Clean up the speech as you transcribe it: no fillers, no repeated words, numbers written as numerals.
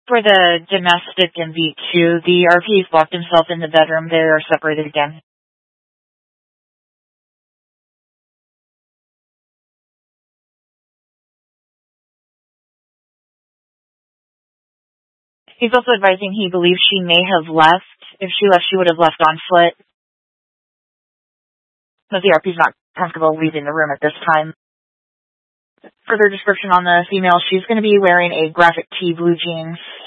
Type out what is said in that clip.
For the domestic in V2, the RP's locked himself in the bedroom. They are separated again. He's also advising he believes she may have left. If she left, she would have left on foot. But the RP's not comfortable leaving the room at this time. Further description on the female, she's going to be wearing a graphic tee, blue jeans,